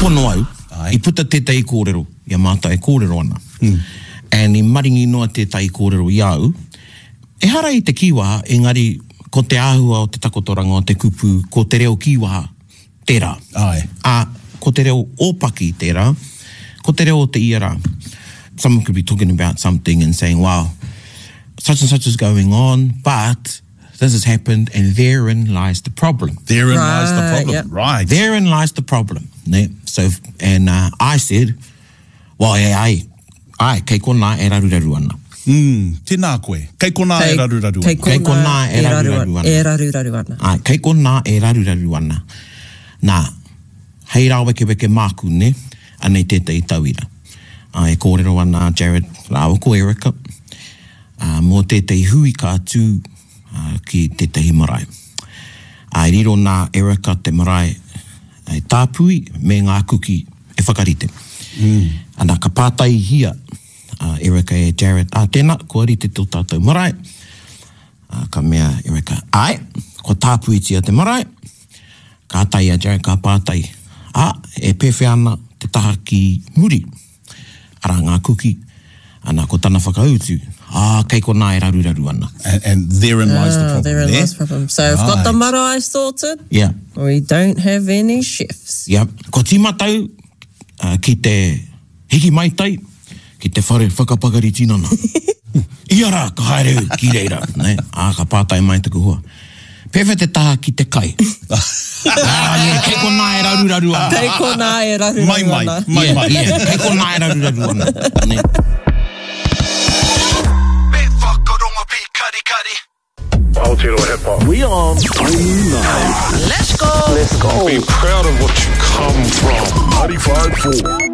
pono au, I puta tētai kōrero, ia mātai kōrero ana. And I maringi noa tētai kōrero i au, e hara I te kiwaha, engari ko te āhua o te takotoranga o te kupu, ko te reo kiwaha, tērā. Ko te reo ōpaki tērā, ko te reo o te iara. Someone could be talking about something and saying, wow, such and such is going on, but this has happened, and therein lies the problem. Therein lies the problem, yep. right. Therein lies the problem. Ne? So, and I said, well, ai, kei kona e raruraru ana. Tēnā koe. Kei kona e raruraru ana. Kei kona e raruraru ana. E raruraru ana. Ai, kei kona e raruraru ana. Nā, hei rā weke māku, ne? Anei tētai tauira. E kōrero ana Jared, rāua ko Erica. Mō tētai hui ka atu ki tētai marae. I riro nā Erica te marae tāpui me ngā kuki e whakarite. Ana ka pātai hia Erica e Jared. Tēnā, ko ari te tō tātou marae. Ka mea Erica. Ai, ko tāpui tia te marae. Ka tai a Jared, ka pātai. E pewhi ana te taha ki muri. Ara ngā kuki. Ana ko tana whakautu. Kei kona e raruraru ana. And therein lies the problem. Therein lies the problem. So I've got the marae sorted. Yeah. We don't have any chefs. Yeah. Ko tīmatau ki te hiki maitai, ki te whare whakapakari tinana. Iara, ka haere ki reira. Ne? Ka pātai mai taku hua. Pewhi te taha ki te kai. Kei kona e raruraru ana. Kei kona e raruraru ana. Mai. Kei kona e raruraru ana. Ne? Aotearoa hip-hop. We on Let's go. Be proud of what you come from. 95.4.